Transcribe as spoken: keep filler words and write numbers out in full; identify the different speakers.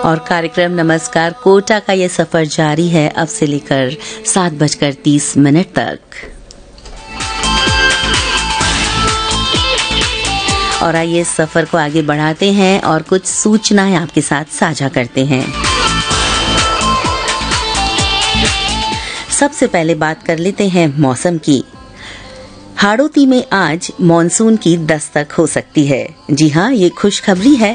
Speaker 1: और कार्यक्रम नमस्कार कोटा का ये सफर जारी है अब से लेकर सात बजकर तीस मिनट तक। और आइए इस सफर को आगे बढ़ाते हैं और कुछ सूचनाएं आपके साथ साझा करते हैं। सबसे पहले बात कर लेते हैं मौसम की। हाड़ौती में आज मॉनसून की दस्तक हो सकती है। जी हाँ, ये खुशखबरी है।